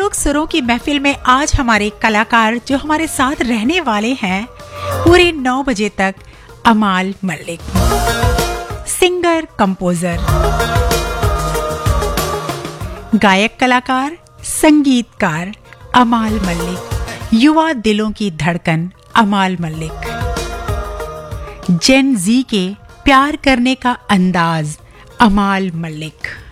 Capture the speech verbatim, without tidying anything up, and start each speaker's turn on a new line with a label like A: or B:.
A: बेतुक सुरों की महफिल में आज हमारे कलाकार जो हमारे साथ रहने वाले हैं पूरे नौ बजे तक, अमाल मलिक, सिंगर कंपोजर, गायक कलाकार, संगीतकार अमाल मलिक, युवा दिलों की धड़कन अमाल मलिक, जेन जी के प्यार करने का अंदाज अमाल मलिक।